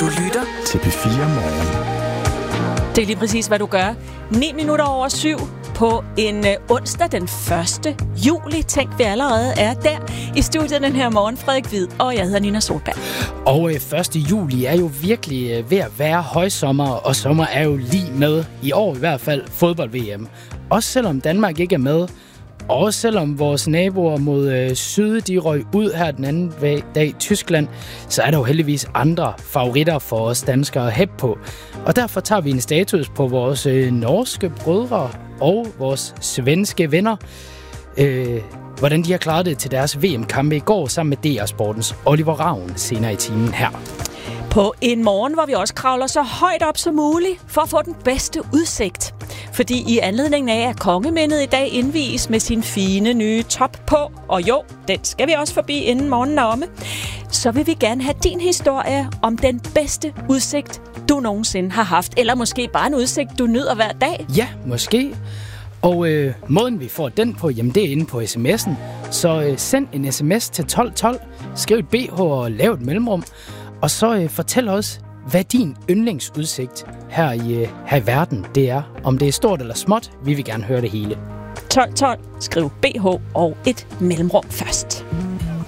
Du lytter til P4 Morgen. Det er lige præcis, hvad du gør. 7:09 på en onsdag den 1. juli. Tænk, vi allerede er der i studiet den her morgen. Frederik Hvid, og jeg hedder Nina Solberg. Og 1. juli er jo virkelig ved at være højsommer, og sommer er jo lige med, i år i hvert fald, fodbold-VM. Også selvom Danmark ikke er med, og selvom vores naboer mod syd, de røg ud her den anden dag, Tyskland, så er der jo heldigvis andre favoritter for os danskere at hæppe på. Og derfor tager vi en status på vores norske brødre og vores svenske venner. Hvordan de har klaret det til deres VM-kampe i går sammen med DR Sportens Oliver Ravn senere i timen her. På en morgen, hvor vi også kravler så højt op som muligt for at få den bedste udsigt. Fordi i anledning af, at kongemindet i dag indvies med sin fine nye top på, og jo, den skal vi også forbi inden morgenen er omme, så vil vi gerne have din historie om den bedste udsigt, du nogensinde har haft. Eller måske bare en udsigt, du nyder hver dag. Ja, måske. Og måden vi får den på, jamen det er inde på sms'en. Så send en sms til 1212, skriv et BH og lav et mellemrum. Og så fortæl os, hvad din yndlingsudsigt her i verden det er. Om det er stort eller småt, vi vil gerne høre det hele. 1212, skriv BH og et mellemrum først.